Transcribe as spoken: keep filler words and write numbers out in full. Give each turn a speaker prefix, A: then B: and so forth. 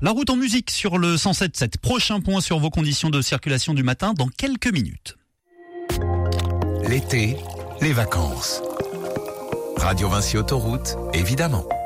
A: La route en musique sur le cent sept virgule sept. Prochain point sur vos conditions de circulation du matin dans quelques minutes.
B: L'été, les vacances. Radio Vinci Autoroute, évidemment.